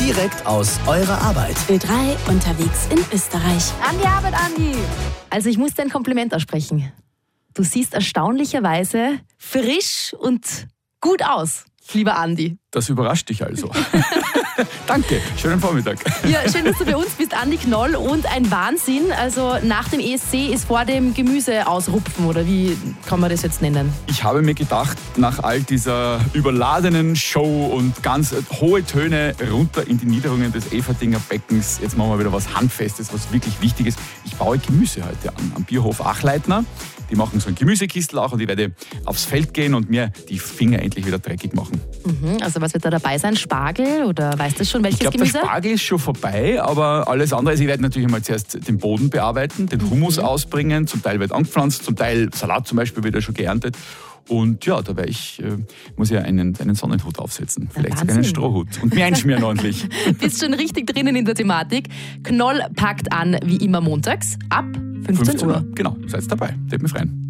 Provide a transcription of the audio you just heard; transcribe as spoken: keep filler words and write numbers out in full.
direkt aus eurer Arbeit. Ö drei unterwegs in Österreich. An die Arbeit, Andi! Also ich muss dir ein Kompliment aussprechen. Du siehst erstaunlicherweise frisch und gut aus, lieber Andi. Das überrascht dich also. Danke, schönen Vormittag. Ja, schön, dass du bei uns bist, Andi Knoll. Und ein Wahnsinn, also nach dem E S C ist vor dem Gemüse ausrupfen, oder wie kann man das jetzt nennen? Ich habe mir gedacht, nach all dieser überladenen Show und ganz hohe Töne runter in die Niederungen des Everdinger Beckens, jetzt machen wir wieder was Handfestes, was wirklich wichtig ist. Ich baue Gemüse heute an, am Biohof Achleitner. Die machen so ein Gemüsekistel auch und ich werde aufs Feld gehen und mir die Finger endlich wieder dreckig machen. Mhm, also was wird da dabei sein? Spargel oder weißt du schon, welches ich glaub, Gemüse? Der Spargel ist schon vorbei, aber alles andere, also ich werde natürlich einmal zuerst den Boden bearbeiten, den Humus mhm. ausbringen, zum Teil wird angepflanzt, zum Teil Salat zum Beispiel wird ja schon geerntet. Und ja, da ich, äh, muss ich einen, einen Sonnenhut aufsetzen, vielleicht sogar einen Strohhut und mir einschmieren ordentlich. Bist schon richtig drinnen in der Thematik. Knoll packt an wie immer montags ab fünfzehn Uhr. Genau, seid dabei, würde mich freuen.